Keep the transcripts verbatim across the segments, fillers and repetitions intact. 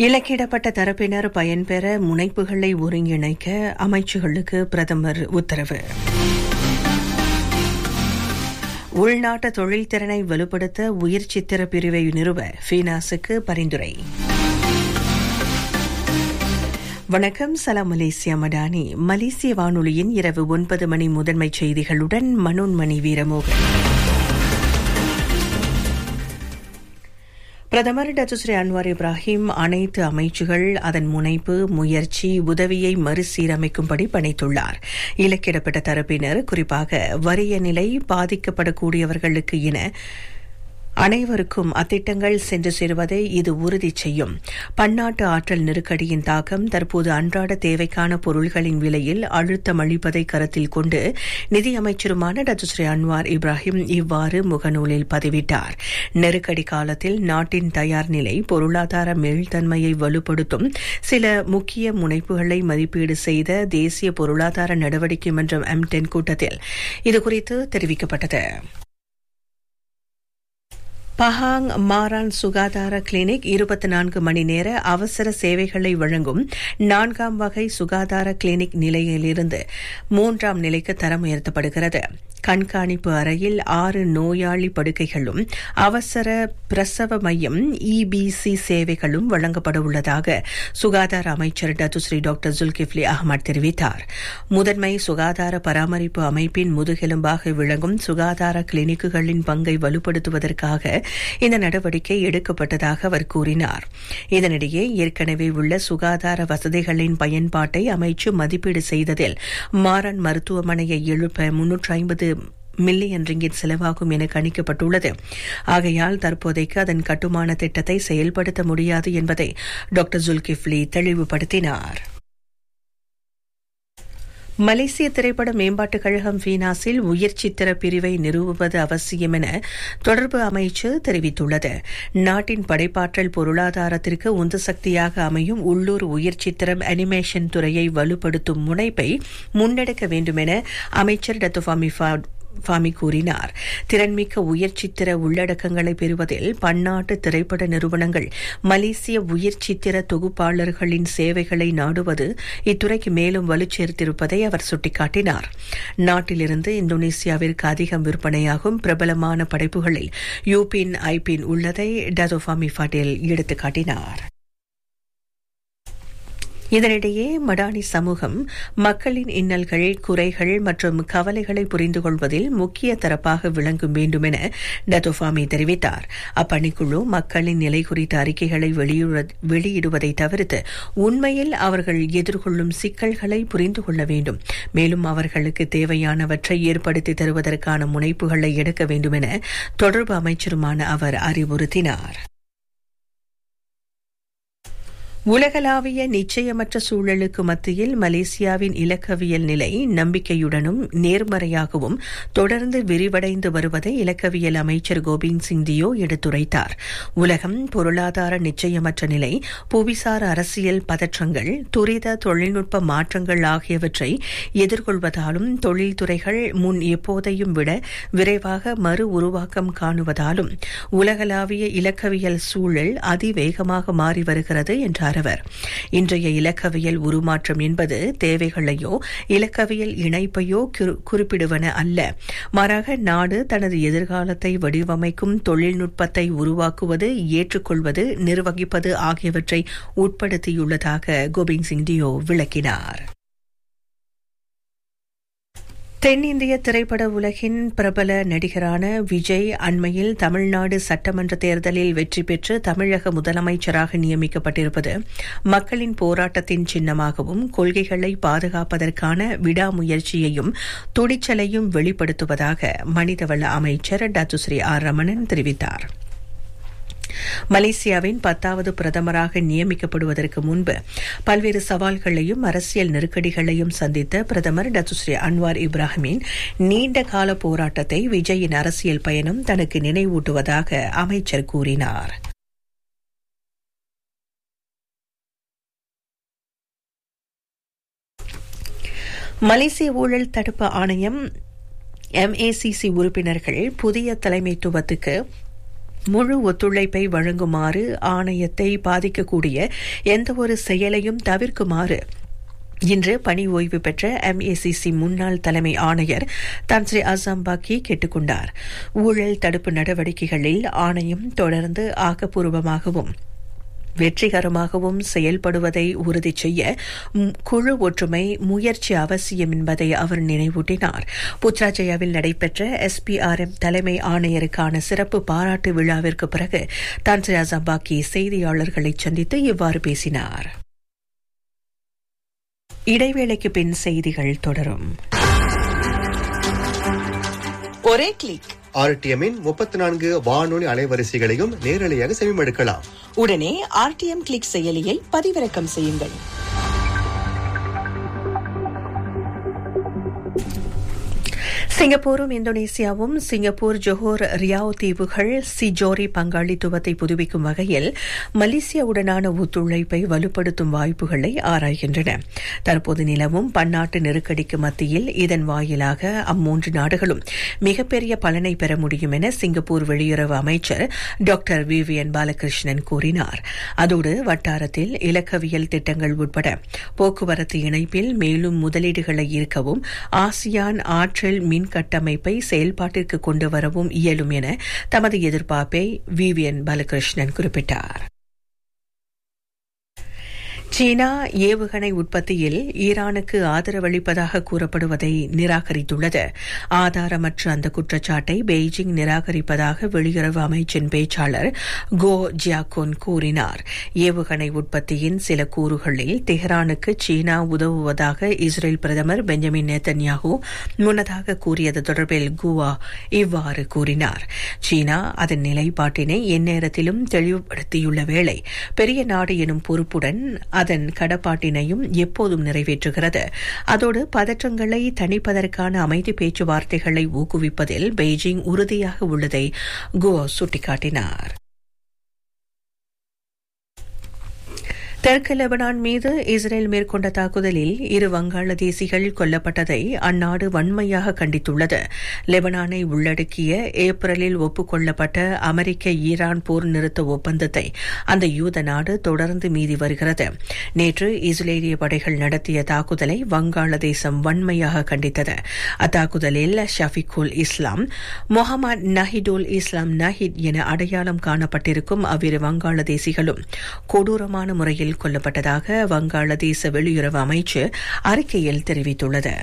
இலக்கிடப்பட்ட தரப்பினர் பயன்பெற முனைப்புகளை ஒருங்கிணைக்க அமைச்சுகளுக்கு பிரதமர் உத்தரவு. உள்நாட்டு தொழில்திறனை வலுப்படுத்த உயிர் சித்திர பிரிவை நிறுவ ஃபீனாஸுக்கு பரிந்துரை. வணக்கம், சலாம் மலேசியா மடானி. மலேசிய வானொலியின் இரவு ஒன்பது மணி முதன்மை செய்திகளுடன் மனோன்மணி வீரமோகன். பிரதமர் டத்துஸ்ரீ அன்வார் இப்ராஹிம் அனைத்து அமைச்சுகள் அதன் முனைப்பு, முயற்சி, உதவியை மறுசீரமைக்கும்படி பணித்துள்ளார். இலக்கிடப்பட்ட தரப்பினர், குறிப்பாக வறிய நிலை பாதிக்கப்படக்கூடியவர்களுக்கு என அனைவருக்கும் அத்திட்டங்கள் சென்று சேருவதை இது உறுதி செய்யும். பன்னாட்டு ஆற்றல் நெருக்கடியின் தாக்கம் தற்போது அன்றாட தேவைக்கான பொருள்களின் விலையில் அழுத்தம் அளிப்பதை கருத்தில் கொண்டு நிதியமைச்சருமான டத்துஸ்ரீ அன்வார் இப்ராஹிம் இவ்வாறு முகநூலில் பதிவிட்டார். நெருக்கடி காலத்தில் நாட்டின் தயார் நிலை, பொருளாதார மீள்தன்மையை வலுப்படுத்தும் சில முக்கிய முனைப்புகளை மதிப்பீடு செய்த தேசிய பொருளாதார நடவடிக்கை மன்றம் எம் டென் கூட்டத்தில் இதுகுறித்து தெரிவிக்கப்பட்டது. பஹாங் மாரான் சுகாதார கிளினிக் இருபத்தி நான்கு மணி நேர அவசர சேவைகளை வழங்கும் நான்காம் வகை சுகாதார கிளினிக் நிலையிலிருந்து மூன்றாம் நிலைக்கு தரம் உயர்த்தப்படுகிறது. கண்காணிப்பு அறையில் ஆறு நோயாளி படுக்கைகளும் அவசர பிரசவ மையம் இபிசி சேவைகளும் வழங்கப்பட உள்ளதாக சுகாதார அமைச்சர் டத்துஸ்ரீ டாக்டர் ஜுல்கிஃப்லி அஹ்மத் தெரிவித்தார். முதன்மை சுகாதார பராமரிப்பு அமைப்பின் முதுகெலும்பாக விளங்கும் சுகாதார கிளினிக்குகளின் பங்கை வலுப்படுத்துவதற்காக இந்த நடவடிக்கை எடுக்கப்பட்டதாக அவர் கூறினார். இதனிடையே ஏற்கனவே உள்ள சுகாதார வசதிகளின் பயன்பாட்டை அமைச்சு மதிப்பீடு செய்ததில் மாரான் மருத்துவமனையை எழுப்ப முன்னூற்று ஐம்பது மில்லியன் ரிங்கிட் செலவாகும் என கணிக்கப்பட்டுள்ளது. ஆகையால் தற்போதைக்கு அதன் கட்டுமான திட்டத்தை செயல்படுத்த முடியாது என்பதை டாக்டர் ஜுல்கிஃப்லி தெளிவுபடுத்தினார். மலேசிய திரைப்பட மேம்பாட்டுக் கழகம் ஃபீனாஸில் உயிர் சித்திர பிரிவை நிறுவுவது அவசியம் என தொடர்பு அமைச்சு தெரிவித்துள்ளது. நாட்டின் படைப்பாற்றல் பொருளாதாரத்திற்கு உந்து சக்தியாக அமையும் உள்ளூர் உயிர் சித்திரம் அனிமேஷன் துறையை வலுப்படுத்தும் முனைப்பை முன்னெடுக்க வேண்டும் என அமைச்சர் டத்துஃபாமி ஃபாமி கூறினார். திறன்மிக்க உயிர் சித்திர உள்ளடக்கங்களை பெறுவதில் பன்னாட்டு திரைப்பட நிறுவனங்கள் மலேசிய உயிர் சித்திர தொகுப்பாளர்களின் சேவைகளை நாடுவது இத்துறைக்கு மேலும் வலுச்சேர்த்திருப்பதை அவர் சுட்டிக்காட்டினார். நாட்டிலிருந்து இந்தோனேசியாவிற்கு அதிகம் விற்பனையாகும் பிரபலமான படைப்புகளில் யூபின் ஐபின் உள்ளதை டத்தோஃபாமி ஃபடேல் எடுத்துக்காட்டினார். இதனிடையே மடானி சமூகம் மக்களின் இன்னல்கள், குறைகள் மற்றும் கவலைகளை புரிந்து கொள்வதில் முக்கிய தரப்பாக விளங்க வேண்டும் என டத்தோஃபாமி தெரிவித்தார். அப்பணிக்குழு மக்களின் நிலை குறித்த அறிக்கைகளை வெளியிடுவதை தவிர்த்து உண்மையில் அவர்கள் எதிர்கொள்ளும் சிக்கல்களை புரிந்து கொள்ள வேண்டும். மேலும் அவர்களுக்கு தேவையானவற்றை ஏற்படுத்தி தருவதற்கான முனைப்புகளை எடுக்க வேண்டும் என தொடர்பு அமைச்சருமான அவர் அறிவுறுத்தினார். உலகளாவிய நிச்சயமற்ற சூழலுக்கு மத்தியில் மலேசியாவின் இலக்கவியல் நிலை நம்பிக்கையுடனும் நேர்மறையாகவும் தொடர்ந்து விரிவடைந்து வருவதை இலக்கவியல் அமைச்சர் கோபிந்த் சிங் தியோ எடுத்துரைத்தார். உலகம் பொருளாதார நிச்சயமற்ற நிலை, புவிசார் அரசியல் பதற்றங்கள், துரித தொழில்நுட்ப மாற்றங்கள் ஆகியவற்றை எதிர்கொள்வதாலும் தொழில்துறைகள் முன் எப்போதையும் விட விரைவாக மறு உருவாக்கம் காணுவதாலும் உலகளாவிய இலக்கவியல் சூழல் அதிவேகமாக மாறி வருகிறது என்றார். இன்றைய இலக்கவியல் உருமாற்றம் என்பது தேவைகளையோ இலக்கவியல் இணைப்பையோ குறிப்பிடுவன அல்ல. மாறாக நாடு தனது எதிர்காலத்தை வடிவமைக்கும் தொழில்நுட்பத்தை உருவாக்குவது, ஏற்றுக்கொள்வது, நிர்வகிப்பது ஆகியவற்றை உட்படுத்தியுள்ளதாக கோபிந்த் சிங் தியோ விளக்கினார். தென்னிந்திய திரைப்பட உலகின் பிரபல நடிகரான விஜய் அண்மையில் தமிழ்நாடு சட்டமன்ற தேர்தலில் வெற்றி பெற்று தமிழக முதலமைச்சராக நியமிக்கப்பட்டிருப்பது மக்களின் போராட்டத்தின் சின்னமாகவும் கொள்கைகளை பாதுகாப்பதற்கான விடாமுயற்சியையும் துணிச்சலையும் வெளிப்படுத்துவதாக மனிதவள அமைச்சர் டத்துஸ்ரீ ஆர் ரமணன் தெரிவித்தார். மலேசியாவின் பத்தாவது பிரதமராக நியமிக்கப்படுவதற்கு முன்பு பல்வேறு சவால்களையும் அரசியல் நெருக்கடிகளையும் சந்தித்த பிரதமர் டத்துஸ்ரீ அன்வார் இப்ராஹிமின் நீண்ட கால போராட்டத்தை விஜயின் அரசியல் பயணம் தனக்கு நினைவூட்டுவதாக அமைச்சர் கூறினார். மலேசிய ஊழல் தடுப்பு ஆணையம் எம்ஏசிசி உறுப்பினர்கள் புதிய தலைமைத்துவத்துக்கு முழு ஒத்துழைப்பை வழங்குமாறு, ஆணையத்தை பாதிக்கக்கூடிய எந்தவொரு செயலையும் தவிர்க்குமாறு இன்று பணி ஓய்வு பெற்ற எம்ஏசிசி முன்னாள் தலைமை ஆணையர் தன்ஸ்ரீ அசாம் பாக்கி கேட்டுக் கொண்டார். ஊழல் தடுப்பு நடவடிக்கைகளில் ஆணையம் தொடர்ந்து ஆக்கப்பூர்வமாகவும் வெற்றிகரமாகவும் செயல்படுவதை உறுதி செய்ய குழு ஒற்றுமை முயற்சி அவசியம் என்பதை அவர் நினைவூட்டினார். புத்ராஜயாவில் நடைபெற்ற எஸ்பிஆர்எம் தலைமை ஆணையருக்கான சிறப்பு பாராட்டு விழாவிற்கு பிறகு தன்ஸ்ரீ அசாம் பாக்கி செய்தியாளர்களை சந்தித்து இவ்வாறு பேசினார். இடைவேளைக்கு பின் செய்திகள் தொடரும். ஒரே கிளிக் ஆர்டிஎம்மின் முப்பத்தி நான்கு வானொலி அலைவரிசைகளையும் நேரலையாக செவிமடுக்கலாம். உடனே ஆர்டிஎம் கிளிக் செயலியை பதிவிறக்கம் செய்யுங்கள். சிங்கப்பூரும் இந்தோனேசியாவும் சிங்கப்பூர், ஜோஹோர், ரியாவ் தீவுகள் சிஜோரி பங்காளித்துவத்தை புதுப்பிக்கும் வகையில் மலேசியாவுடனான ஒத்துழைப்பை வலுப்படுத்தும் வாய்ப்புகளை ஆராய்கின்றன. தற்போது நிலவும் பன்னாட்டு நெருக்கடிக்கு மத்தியில் இதன் வாயிலாக அம்மூன்று நாடுகளும் மிகப்பெரிய பலனை பெற முடியும் என சிங்கப்பூர் வெளியுறவு அமைச்சர் டாக்டர் விவியன் பாலகிருஷ்ணன் கூறினார். அதோடு வட்டாரத்தில் இலக்கவியல் திட்டங்கள் உட்பட போக்குவரத்து இணைப்பில் மேலும் முதலீடுகளை ஈர்க்கவும் ஆசியான் ஆற்றல் மின் கட்டமைப்பை செயல்பாட்டிற்கு கொண்டு வரவும் இயலும் என தமது எதிர்பார்ப்பை விவியன் பாலகிருஷ்ணன் குறிப்பிட்டார். சீனா ஏவுகணை உற்பத்தியில் ஈரானுக்கு ஆதரவளிப்பதாக கூறப்படுவதை நிராகரித்துள்ளது. ஆதாரமற்ற அந்த குற்றச்சாட்டை பெய்ஜிங் நிராகரிப்பதாக வெளியுறவு அமைச்சின் பேச்சாளர் கோ ஜியாகோன் கூறினார். ஏவுகணை உற்பத்தியின் சில கூறுகளில் தெஹ்ரானுக்கு சீனா உதவுவதாக இஸ்ரேல் பிரதமர் பெஞ்சமின் நேதன்யாகு முன்னதாக கூறியது தொடர்பில் குவா இவ்வாறு கூறினார். சீனா அதன் நிலைப்பாட்டினை எந்நேரத்திலும் தெளிவுபடுத்தியுள்ள வேளை பெரிய நாடு எனும் பொறுப்புடன் அதன் கடப்பாட்டினையும் எப்போதும் நிறைவேற்றுகிறது. அதோடு பதற்றங்களை தணிப்பதற்கான அமைதி பேச்சுவார்த்தைகளை ஊக்குவிப்பதில் பெய்ஜிங் உறுதியாக உள்ளதை கோ சுட்டிக்காட்டினார். தெற்கு லெபனான் மீது இஸ்ரேல் மேற்கொண்ட தாக்குதலில் இரு வங்காளதேசிகள் கொல்லப்பட்டதை அந்நாடு வன்மையாக கண்டித்துள்ளது. லெபனானை உள்ளடக்கிய ஏப்ரலில் ஒப்புக்கொள்ளப்பட்ட அமெரிக்க ஈரான் போர் நிறுத்த ஒப்பந்தத்தை அந்த யூத நாடு தொடர்ந்து மீறி வருகிறது. நேற்று இஸ்ரேலிய படைகள் நடத்திய தாக்குதலை வங்காளதேசம் வன்மையாக கண்டித்தது. அத்தாக்குதலில் ஷஃபிகுல் இஸ்லாம், முகமது நஹிதுல் இஸ்லாம் நஹித் என அடையாளம் காணப்பட்டிருக்கும் அவ்விரு வங்காளதேசிகளும் கொடூரமான முறையில் கொல்லப்பட்டதாக வங்காளதேச வெளியுறவு அமைச்சு அறிக்கையில் தெரிவித்துள்ளது.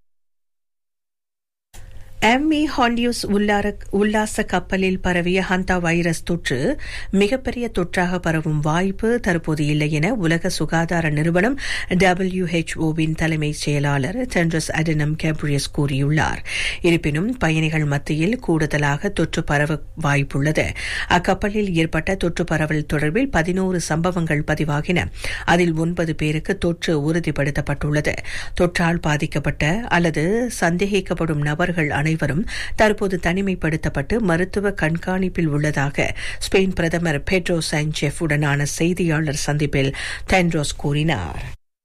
எம்இ ஹாண்டியூஸ் உல்லாச கப்பலில் பரவிய ஹந்தா வைரஸ் தொற்று மிகப்பெரிய தொற்றாக பரவும் வாய்ப்பு தற்போது இல்லை என உலக சுகாதார நிறுவனம் டபிள்யூஹெச்ஓவின் தலைமை செயலாளர் டெட்ரோஸ் அடனம் கேப்ரியஸ் கூறியுள்ளார். இருப்பினும் பயணிகள் மத்தியில் கூடுதலாக தொற்று பரவ வாய்ப்புள்ளது. அக்கப்பலில் ஏற்பட்ட தொற்று பரவல் தொடர்பில் பதினோரு சம்பவங்கள் பதிவாகின. அதில் ஒன்பது பேருக்கு தொற்று உறுதிப்படுத்தப்பட்டுள்ளது. தொற்றால் பாதிக்கப்பட்ட அல்லது சந்தேகிக்கப்படும் நபர்கள் அனைவரும் தற்போது தனிமைப்படுத்தப்பட்டு மருத்துவ கண்காணிப்பில் உள்ளதாக ஸ்பெயின் பிரதமர் பெட்ரோ சாnchez உடனான செய்தியாளர் சந்திப்பில் டெட்ரோஸ் கூறினார்.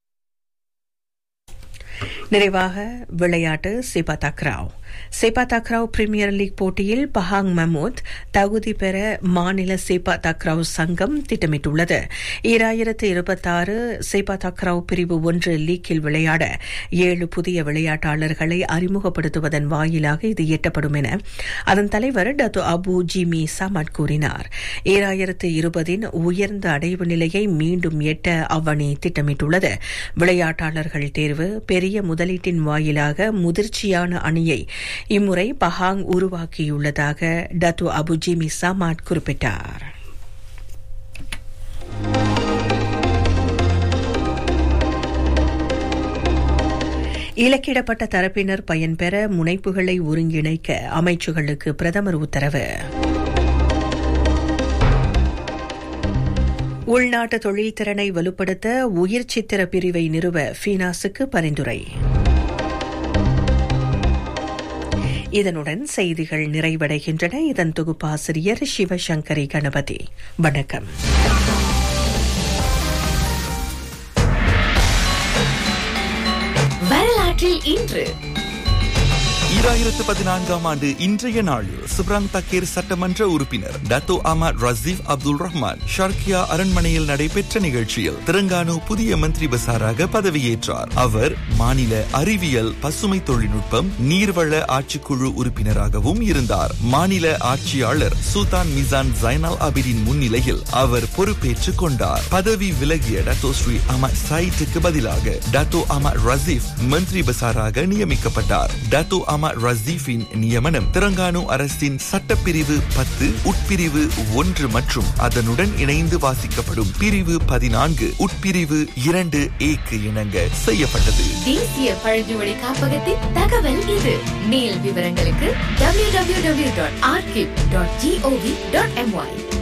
நிறைவாக விளையாட்டு. சிபா தக்ராவ் சேபா தக்ராவ் பிரீமியர் லீக் போட்டியில் பஹாங் மமூத் தகுதி பெற மாநில சேபா தக்ராவ் சங்கம் திட்டமிட்டுள்ளது. ஈராயிரத்து இருபத்தாறு சேபா தக்ராவ் பிரிவு ஒன்று லீக்கில் விளையாட ஏழு புதிய விளையாட்டாளர்களை அறிமுகப்படுத்துவதன் வாயிலாக இது எட்டப்படும் என அதன் தலைவர் டத்து அபு ஜிமி சமட் கூறினார். ஈராயிரத்து இருபதின் உயர்ந்த அடைவு நிலையை மீண்டும் எட்ட அவ்வணி திட்டமிட்டுள்ளது. விளையாட்டாளர்கள் தேர்வு, பெரிய முதலீட்டின் வாயிலாக முதிர்ச்சியான அணியை இம்முறை பஹாங் உருவாக்கியுள்ளதாக டத்து அபு ஜிமி சமாட் குறிப்பிட்டார். இலக்கிடப்பட்ட தரப்பினர் பயன்பெற முனைப்புகளை ஒருங்கிணைக்க அமைச்சுகளுக்கு பிரதமர் உத்தரவு. உள்நாட்டு தொழில் திறனை வலுப்படுத்த உயிர் சித்திர பிரிவை நிறுவ ஃபீனாஸுக்கு பரிந்துரை. இதனுடன் செய்திகள் நிறைவடைகின்றன. இதன் தொகுப்பாசிரியர் சிவசங்கரி கணபதி. வணக்கம். வரலாற்றில் இன்று ஈராயிரத்து பதினான்காம் ஆண்டு இன்றைய நாளில் சுப்ராங் தக்கீர் சட்டமன்ற உறுப்பினர் டத்தோ அஹ்மத் ரசீப் அப்துல் ரஹ்மான் ஷர்கியா அரண்மனையில் நடைபெற்ற நிகழ்ச்சியில் தெலங்கானா புதிய மந்திரி பசாராக பதவியேற்றார். அவர் மாநில அறிவியல், பசுமை தொழில்நுட்பம், நீர்வள ஆட்சிக்குழு உறுப்பினராகவும் இருந்தார். மாநில ஆட்சியாளர் சுல்தான் மிசான் ஜைனல் ஆபிடின் முன்னிலையில் அவர் பொறுப்பேற்றுக் கொண்டார். பதவி விலகிய டத்தோ ஸ்ரீ அஹ்மத் சயீதுக்கு பதிலாக டத்தோ அஹ்மத் ரசீப் மந்திரி பசாராக நியமிக்கப்பட்டார். டத்தோ அஹ்மத் ரசீஃபின் நியமனம் தெலங்கானா அரசின் சட்டப்பிரிவு பத்து உட்பிரிவு ஒன்று மற்றும் அதனுடன் இணைந்து வாசிக்கப்படும் பிரிவு பதினான்கு உட்பிரிவு இரண்டு ஏக்கு இணங்க செய்யப்பட்டது. தேசிய பழங்குடி காப்பகத்தின் தகவல் இது. மேல் விவரங்களுக்கு W W W dot archive dot gov dot MY.